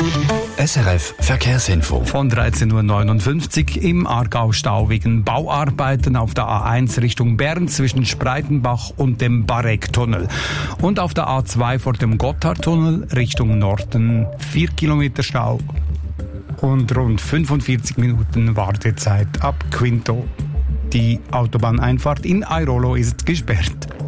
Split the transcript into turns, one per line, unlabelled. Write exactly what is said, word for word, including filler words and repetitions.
S R F Verkehrsinfo.
Von dreizehn Uhr neunundfünfzig im Aargau Stau wegen Bauarbeiten auf der A eins Richtung Bern zwischen Spreitenbach und dem Barecktunnel. Und auf der A zwei vor dem Gotthardtunnel Richtung Norden vier Kilometer Stau und rund fünfundvierzig Minuten Wartezeit ab Quinto. Die Autobahneinfahrt in Airolo ist gesperrt.